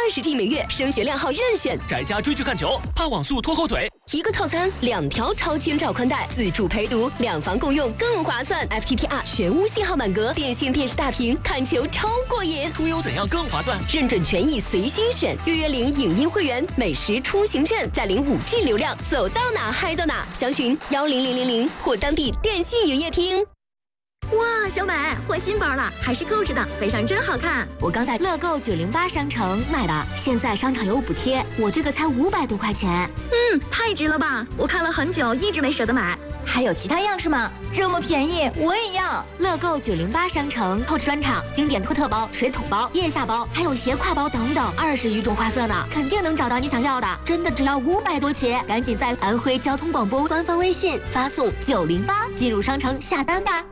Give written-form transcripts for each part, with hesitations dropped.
20G 每月，升学量号任选。 宅家追剧看球，怕网速拖后腿。 一个套餐2条超千兆宽带，自助陪读，2房共用更划算。FTTR 全屋信号满格，电信电视大屏，看球超过瘾。 出游怎样更划算？ 认准权益随心选，月领影音会员，美食出行券，再领5G 流量，走到哪嗨到哪。详询10000或当地电信营业厅。 哇，小美换新包了，还是购置的，背上真好看。 我刚在乐购908商城买的，现在商场有补贴，我这个才500多块钱。 太值了吧！我看了很久，一直没舍得买。 还有其他样式吗？这么便宜，我也要。 乐购908商城购置专场，经典托特包、水桶包、腋下包，还有斜挎包等等，20余种花色呢，肯定能找到你想要的。真的只要500多起，赶紧在安徽交通广播官方微信发送908进入商城下单吧。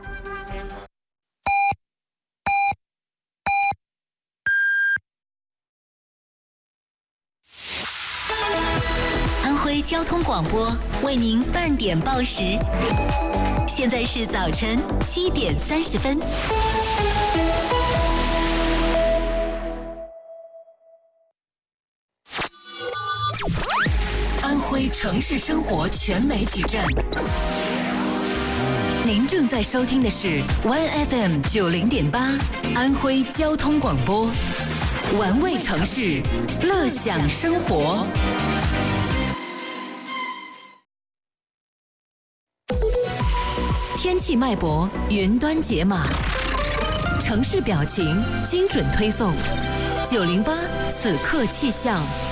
安徽交通广播为您半点报时，现在是早晨7点30分。安徽城市生活全媒体站，您正在收听的是 YFM 90.8安徽交通广播，玩味城市，乐享生活。天气脉搏，云端解码，城市表情，精准推送。908此刻气象。